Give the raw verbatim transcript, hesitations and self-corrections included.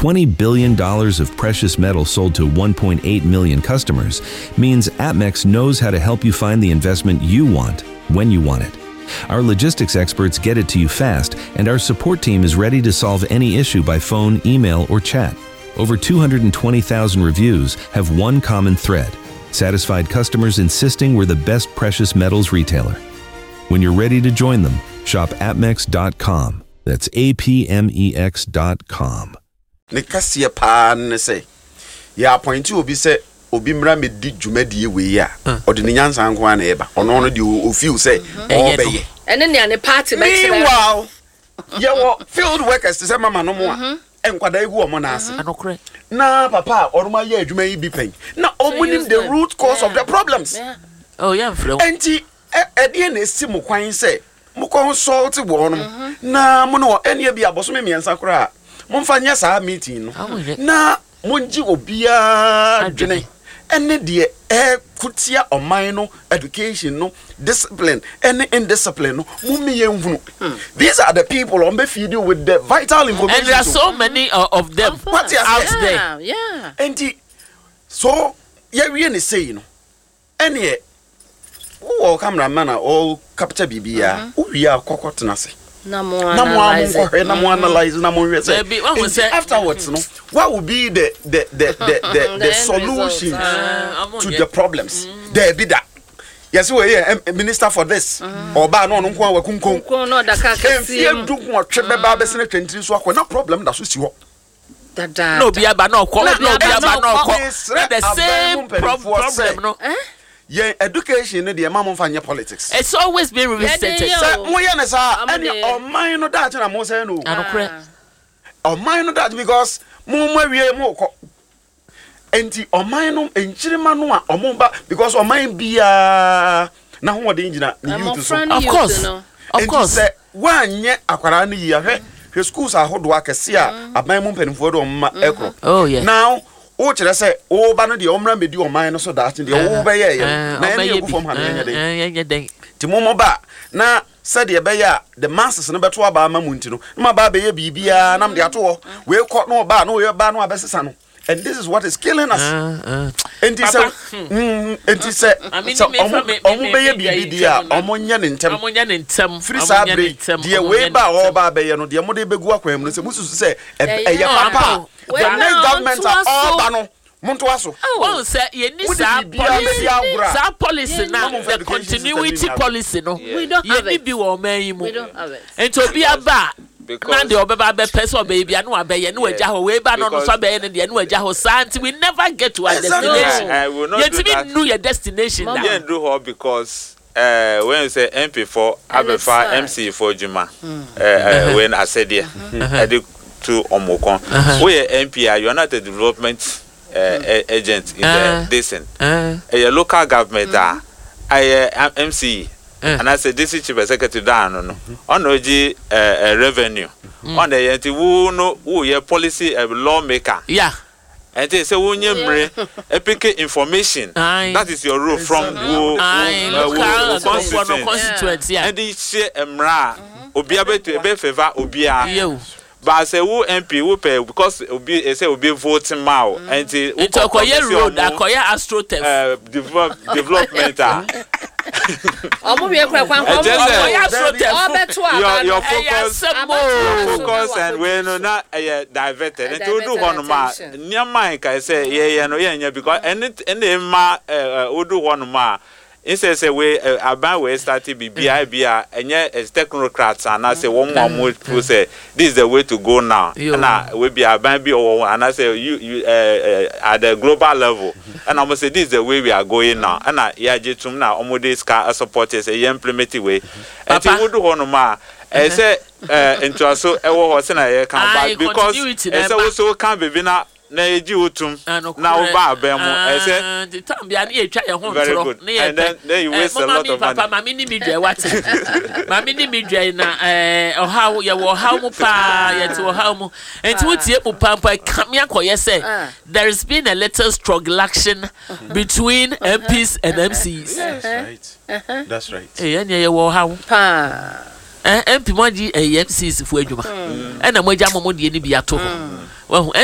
twenty billion dollars of precious metal sold to one point eight million customers means APMEX knows how to help you find the investment you want when you want it. Our logistics experts get it to you fast, and our support team is ready to solve any issue by phone, email, or chat. Over two hundred twenty thousand reviews have one common thread: satisfied customers insisting we're the best precious metals retailer. When you're ready to join them, shop apmex dot com. That's A P M E X dot com. Nekasia pan say, ya point you be say, Obimra me di jumedi we ya, or the Nyansan Kwan eba, or no, you feel say, oh, be. And then the party meanwhile, you field workers to say, Mamma no more, and what they go monas. Na papa, or my year, you may be paying. Now, opening the root cause of the problems. Oh, yeah, and T. At the end, Simu Quine say, Mukon salty warm. Na mono, any be a bosom and Sakura. Monfanya sa meeting. Na Munji obia Jenny. Any dear air kutia or minor education, no discipline, any indiscipline, no mummy. These are the people on the feed with the vital information. And there are so many uh, of them what is out yeah, there. Yeah. And the, so, yeah, we ain't saying, any. Oh, cameraman, all capture B B. Oh, we are cocotanasi. No more, no more, no more analyze, no more. Afterwards, no, what would be the the the the the, the solution uh, to the problems? Mm. There be that. Yes, we are minister for this. Or ban on unko wakunko. No, that can't see him do what Chebe Babes in a twenty so no problem. That's what you no, be about no call. No, be about no call. The same problem, no. Yeah, education in the amount of politics. It's always been revisited. So, we are any or minor that I'm more saying, no, or minor that because more we are more. And the or minor and Chirimanua or Mumba because or mine be a now what the engineer. Of course, of course. One yet Aquarani year, his schools are hard work as here at my mum and for my echo. Oh, yeah. Now. Oh, I say, oh, Banner, the Omra made you mine so that in the old bay, and from Hannah. Timomo ba, na said the Bayer, the masters and about Waba Mamuntino, my baby, Bibia, and I'm the Ato, we'll caught no bar, no, your bar, no, Bessano. And this is what is killing us. And he said, and he said, I mean, Omoya, Omonian in Tem, Omonian in Tem, Free Sabri, dear Weba or Babayano, dear Mode Beguaquem, Musu say, a papa. The government are all bano. Montuaso. Oh, sir, you need some policy. Some policy now. The continuity policy, no. We don't have it. We don't have it. And to be a bar. Because the Obaba person baby, I know a bay, and no Jaho way back on Sabe and the Anu Jaho Santi. We never get to our destination. I will not do that. Know your destination. You can't do her because uh, when you say M P four, I prefer M C for Juma. When I said here, I did. To Omokon. We are M P I, you are not a development uh, a- agent in uh, the Basin. Uh, a local government, mm. I am uh, M C, uh, and I said, this is chief executive down no, on O G uh, revenue. Mm. On the Yanti, who know who your policy uh, lawmaker. Yeah. And they say, when you epic information, that is your rule from who constituents. And they say, Mra, Obiabe to a be favor, Obia. But I say, who M P will pay because it say will be voting now. And it's a quiet road, a quiet AstroTurf development. Your focus and when not diverted. And to do one ma, near Mike, I say, yeah, no, yeah, because any any ma, would do one ma. It says a way a bad way started be B I B R and yet as technocrats and I say one more people say this is the way to go now. And I will be a baby or and I say you you at the global level and I must say this is the way we are going now. And I yeah just now almost this car supporters a implement way. And you would do one more. I say into us so I was in a come back because it's also can't be now. Na eji utum na uba abemo I say the time bia na etwa ye ho very good and then, then you waste a lot of money. Papa mami ni midwe wate mami ni midwe na eh ohaw ye wo haw mu pa ye ti ohaw mu enti wotie mu pampa kam yakoye say there has been a little struggle action between M Ps and M Cs. That's right. That's right. Eh anya ye wo haw pa eh M P mo di M Cs fu adwuma eh na mo agya mo mo de ni bi ato ho.